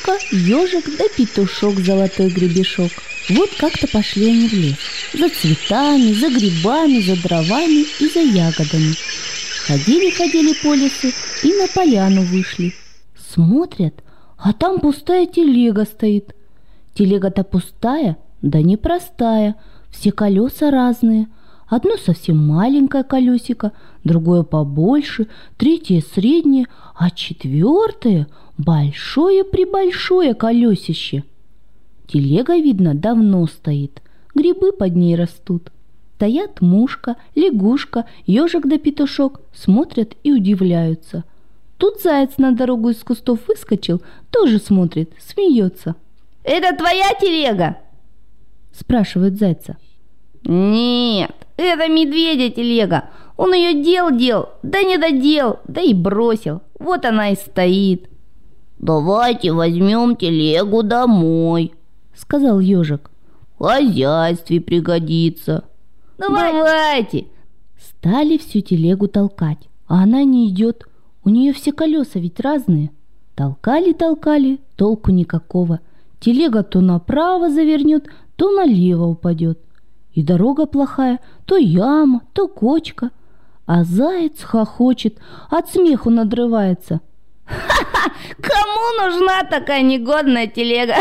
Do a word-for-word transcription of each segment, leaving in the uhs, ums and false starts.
Мушка, ежик да петушок золотой гребешок. Вот как-то пошли они в лес. За цветами, за грибами, за дровами и за ягодами. Ходили-ходили по лесу и на поляну вышли. Смотрят, а там пустая телега стоит. Телега-то пустая, да непростая. Все колеса разные. Одно совсем маленькое колесико, другое побольше, третье среднее, а четвертое большое-пребольшое колесище. Телега, видно, давно стоит, грибы под ней растут. Стоят мушка, лягушка, ежик да петушок, смотрят и удивляются. Тут заяц на дорогу из кустов выскочил, тоже смотрит, смеется. «Это твоя телега?» – спрашивает зайца. «Нет, это медведя телега. Он ее дел-дел, да не додел, да и бросил. Вот она и стоит». «Давайте возьмем телегу домой», — сказал ежик. «В хозяйстве пригодится». «Давайте». Стали всю телегу толкать, а она не идет. У нее все колеса ведь разные. Толкали-толкали, толку никакого. Телега то направо завернет, то налево упадет. И дорога плохая, то яма, то кочка. А заяц хохочет, от смеху надрывается. «Ха-ха! Кому нужна такая негодная телега?»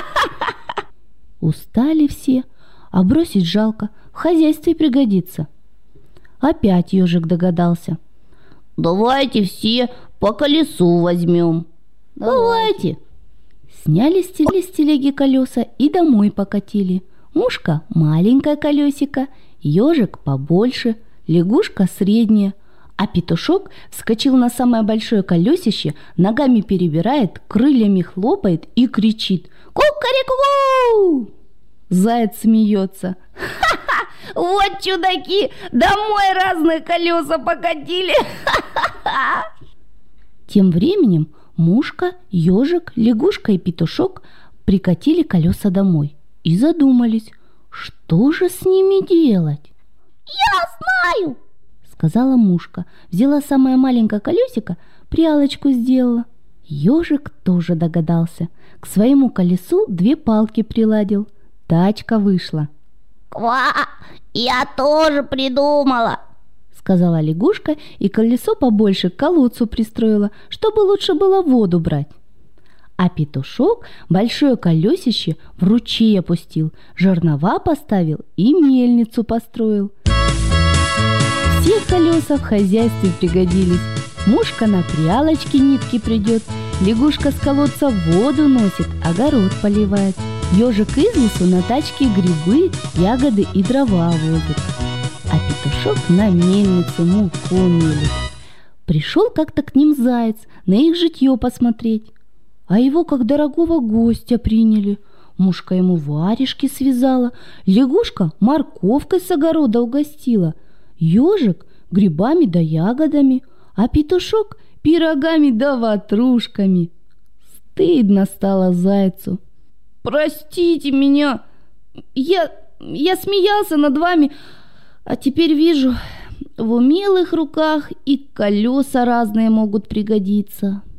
Устали все, а бросить жалко, в хозяйстве пригодится. Опять ежик догадался. «Давайте все по колесу возьмем». «Давайте». Сняли с телеги колеса и домой покатили. Мушка маленькое колесико, ежик побольше, лягушка средняя, а петушок вскочил на самое большое колесище, ногами перебирает, крыльями хлопает и кричит: «Ку-ка-ри-ку-ку!» Заяц смеется. «Ха-ха! Вот чудаки! Домой разные колеса покатили!» Ха-ха-ха! Тем временем мушка, ежик, лягушка и петушок прикатили колеса домой и задумались, что же с ними делать. «Я знаю!» — сказала мушка, взяла самое маленькое колесико, прялочку сделала. Ежик тоже догадался, к своему колесу две палки приладил. Тачка вышла. «Ква! Я тоже придумала!» — сказала лягушка и колесо побольше к колодцу пристроила, чтобы лучше было воду брать. А петушок большое колесище в ручей опустил, жернова поставил и мельницу построил. Все колеса в хозяйстве пригодились. Мушка на прялочке нитки придет, лягушка с колодца воду носит, огород поливает. Ежик из лесу на тачке грибы, ягоды и дрова возит. А петушок на мельницу муку мелит. Пришел как-то к ним заяц на их житье посмотреть. А его как дорогого гостя приняли. Мушка ему варежки связала, лягушка морковкой с огорода угостила, ежик грибами да ягодами, а петушок пирогами да ватрушками. Стыдно стало зайцу. «Простите меня, я, я смеялся над вами, а теперь вижу, в умелых руках и колеса разные могут пригодиться».